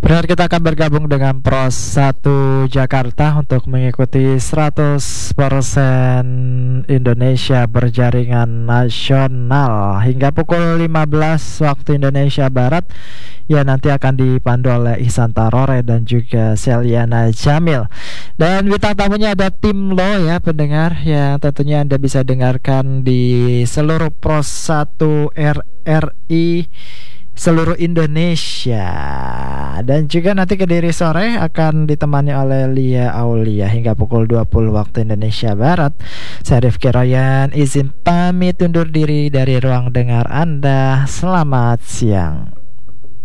Benar, kita akan bergabung dengan Pros 1 Jakarta untuk mengikuti 100% Indonesia berjaringan nasional hingga pukul 15 waktu Indonesia Barat. Ya, nanti akan dipandu oleh Ihsan Tarore dan juga Seliana Jamil. Dan bintang tamunya ada Tim Lo ya pendengar, yang tentunya Anda bisa dengarkan di seluruh Pros 1 RRI seluruh Indonesia. Dan juga nanti Kediri sore akan ditemani oleh Lia Aulia hingga pukul 20 waktu Indonesia Barat. Saya Rifki Royan izin pamit undur diri dari ruang dengar Anda. Selamat siang.